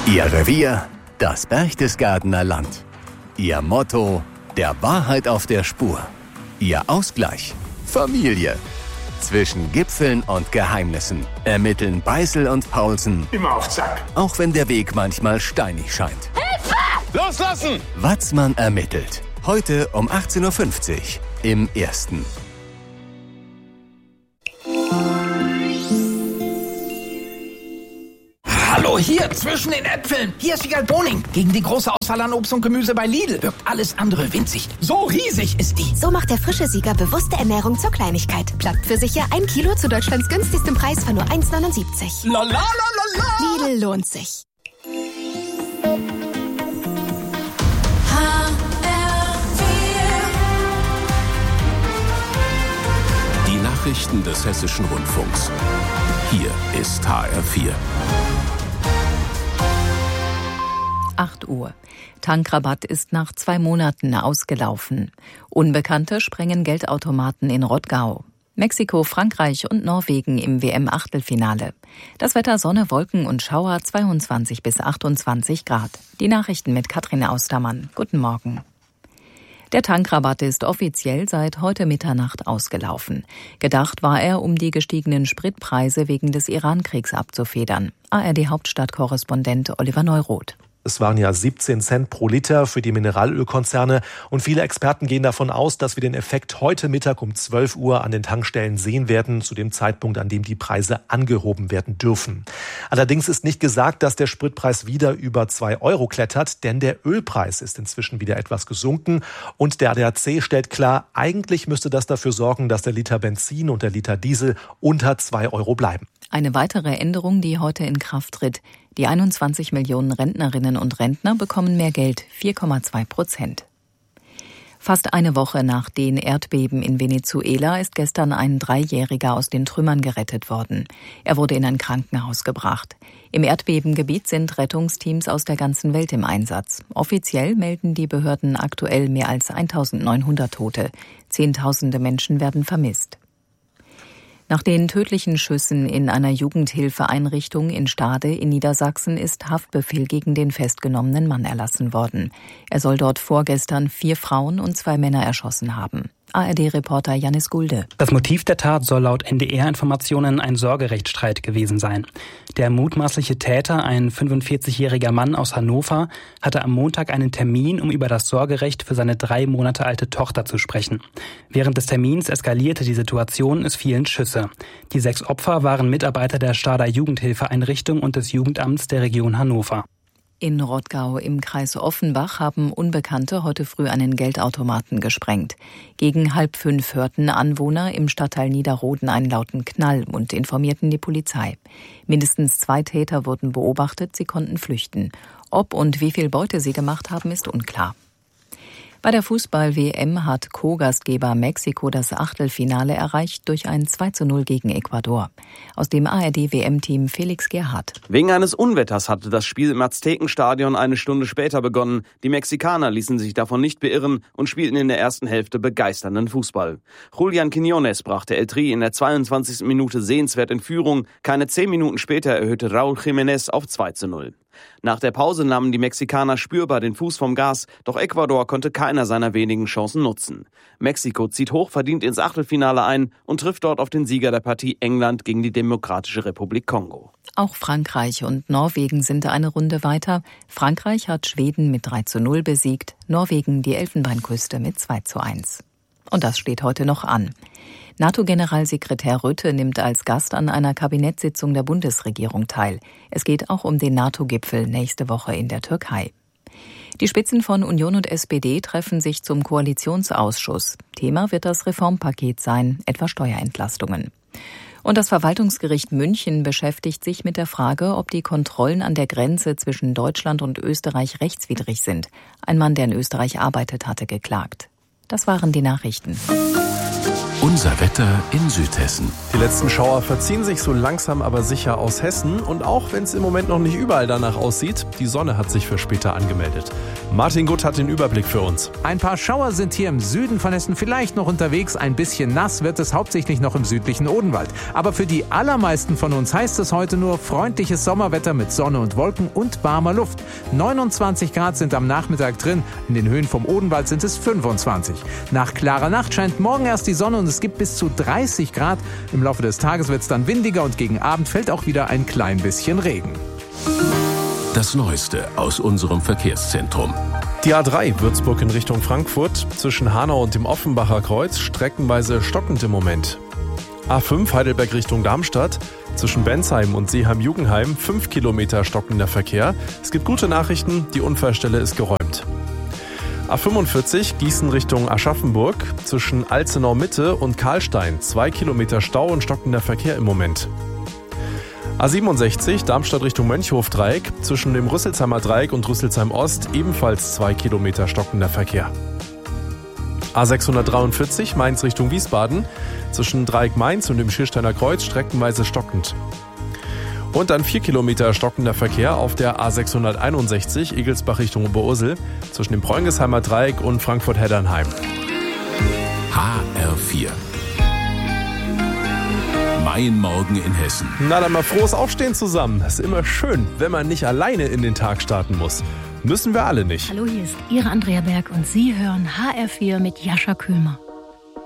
Ihr Revier, das Berchtesgadener Land. Ihr Motto, der Wahrheit auf der Spur. Ihr Ausgleich, Familie. Zwischen Gipfeln und Geheimnissen ermitteln Beißel und Paulsen. Immer auf Zack. Auch wenn der Weg manchmal steinig scheint. Hilfe! Loslassen! Watzmann ermittelt. Heute um 18.50 Uhr im Ersten. Hallo, hier, zwischen den Äpfeln. Hier ist Wiegald Boning. Gegen die große Auswahl an Obst und Gemüse bei Lidl wirkt alles andere winzig. So riesig ist die. So macht der frische Sieger bewusste Ernährung zur Kleinigkeit. Klappt für sicher 1 Kilo zu Deutschlands günstigstem Preis von nur 1,79. La la la la la. Lidl lohnt sich. Die Nachrichten des Hessischen Rundfunks. Hier ist HR4. 8 Uhr. Tankrabatt ist nach 2 Monaten ausgelaufen. Unbekannte sprengen Geldautomaten in Rottgau. Mexiko, Frankreich und Norwegen im WM-Achtelfinale. Das Wetter Sonne, Wolken und Schauer 22 bis 28 Grad. Die Nachrichten mit Katrin Austermann. Guten Morgen. Der Tankrabatt ist offiziell seit heute Mitternacht ausgelaufen. Gedacht war er, um die gestiegenen Spritpreise wegen des Iran-Kriegs abzufedern. ARD-Hauptstadtkorrespondent Oliver Neuroth. Es waren ja 17 Cent pro Liter für die Mineralölkonzerne und viele Experten gehen davon aus, dass wir den Effekt heute Mittag um 12 Uhr an den Tankstellen sehen werden, zu dem Zeitpunkt, an dem die Preise angehoben werden dürfen. Allerdings ist nicht gesagt, dass der Spritpreis wieder über 2 Euro klettert, denn der Ölpreis ist inzwischen wieder etwas gesunken und der ADAC stellt klar, eigentlich müsste das dafür sorgen, dass der Liter Benzin und der Liter Diesel unter 2 Euro bleiben. Eine weitere Änderung, die heute in Kraft tritt. Die 21 Millionen Rentnerinnen und Rentner bekommen mehr Geld, 4,2%. Fast eine Woche nach den Erdbeben in Venezuela ist gestern ein 3-Jähriger aus den Trümmern gerettet worden. Er wurde in ein Krankenhaus gebracht. Im Erdbebengebiet sind Rettungsteams aus der ganzen Welt im Einsatz. Offiziell melden die Behörden aktuell mehr als 1.900 Tote. Zehntausende Menschen werden vermisst. Nach den tödlichen Schüssen in einer Jugendhilfeeinrichtung in Stade in Niedersachsen ist Haftbefehl gegen den festgenommenen Mann erlassen worden. Er soll dort vorgestern 4 Frauen und 2 Männer erschossen haben. ARD-Reporter Janis Gulde. Das Motiv der Tat soll laut NDR-Informationen ein Sorgerechtsstreit gewesen sein. Der mutmaßliche Täter, ein 45-jähriger Mann aus Hannover, hatte am Montag einen Termin, um über das Sorgerecht für seine 3 Monate alte Tochter zu sprechen. Während des Termins eskalierte die Situation, es fielen Schüsse. Die 6 Opfer waren Mitarbeiter der Stader Jugendhilfeeinrichtung und des Jugendamts der Region Hannover. In Rottgau im Kreis Offenbach haben Unbekannte heute früh einen Geldautomaten gesprengt. Gegen 4:30 hörten Anwohner im Stadtteil Niederroden einen lauten Knall und informierten die Polizei. Mindestens 2 Täter wurden beobachtet, sie konnten flüchten. Ob und wie viel Beute sie gemacht haben, ist unklar. Bei der Fußball-WM hat Co-Gastgeber Mexiko das Achtelfinale erreicht durch ein 2:0 gegen Ecuador. Aus dem ARD-WM-Team Felix Gerhardt. Wegen eines Unwetters hatte das Spiel im Aztekenstadion eine Stunde später begonnen. Die Mexikaner ließen sich davon nicht beirren und spielten in der ersten Hälfte begeisternden Fußball. Julian Quiñones brachte El Tri in der 22. Minute sehenswert in Führung. Keine 10 Minuten später erhöhte Raúl Jiménez auf 2:0. Nach der Pause nahmen die Mexikaner spürbar den Fuß vom Gas, doch Ecuador konnte keiner seiner wenigen Chancen nutzen. Mexiko zieht hochverdient ins Achtelfinale ein und trifft dort auf den Sieger der Partie England gegen die Demokratische Republik Kongo. Auch Frankreich und Norwegen sind eine Runde weiter. Frankreich hat Schweden mit 3:0 besiegt, Norwegen die Elfenbeinküste mit 2:1. Und das steht heute noch an. NATO-Generalsekretär Rutte nimmt als Gast an einer Kabinettssitzung der Bundesregierung teil. Es geht auch um den NATO-Gipfel nächste Woche in der Türkei. Die Spitzen von Union und SPD treffen sich zum Koalitionsausschuss. Thema wird das Reformpaket sein, etwa Steuerentlastungen. Und das Verwaltungsgericht München beschäftigt sich mit der Frage, ob die Kontrollen an der Grenze zwischen Deutschland und Österreich rechtswidrig sind. Ein Mann, der in Österreich arbeitet, hatte geklagt. Das waren die Nachrichten. Unser Wetter in Südhessen. Die letzten Schauer verziehen sich so langsam aber sicher aus Hessen. Und auch wenn es im Moment noch nicht überall danach aussieht, die Sonne hat sich für später angemeldet. Martin Gutt hat den Überblick für uns. Ein paar Schauer sind hier im Süden von Hessen vielleicht noch unterwegs. Ein bisschen nass wird es hauptsächlich noch im südlichen Odenwald. Aber für die allermeisten von uns heißt es heute nur freundliches Sommerwetter mit Sonne und Wolken und warmer Luft. 29 Grad sind am Nachmittag drin. In den Höhen vom Odenwald sind es 25. Nach klarer Nacht scheint morgen erst die Sonne und es gibt bis zu 30 Grad. Im Laufe des Tages wird es dann windiger und gegen Abend fällt auch wieder ein klein bisschen Regen. Das Neueste aus unserem Verkehrszentrum. Die A3 Würzburg in Richtung Frankfurt, zwischen Hanau und dem Offenbacher Kreuz, streckenweise stockend im Moment. A5 Heidelberg Richtung Darmstadt, zwischen Bensheim und Seeheim-Jugenheim, 5 Kilometer stockender Verkehr. Es gibt gute Nachrichten, die Unfallstelle ist geräumt. A45 Gießen Richtung Aschaffenburg, zwischen Alzenau Mitte und Karlstein, 2 Kilometer Stau und stockender Verkehr im Moment. A67 Darmstadt Richtung Mönchhof-Dreieck, zwischen dem Rüsselsheimer Dreieck und Rüsselsheim Ost ebenfalls 2 Kilometer stockender Verkehr. A643 Mainz Richtung Wiesbaden, zwischen Dreieck Mainz und dem Schiersteiner Kreuz streckenweise stockend. Und dann 4 Kilometer stockender Verkehr auf der A661 Egelsbach Richtung Oberursel, zwischen dem Preungesheimer Dreieck und Frankfurt-Heddernheim. HR4. Mein Morgen in Hessen. Na dann mal frohes Aufstehen zusammen. Ist immer schön, wenn man nicht alleine in den Tag starten muss. Müssen wir alle nicht. Hallo, hier ist Ihre Andrea Berg und Sie hören HR4 mit Jascha Köhmer.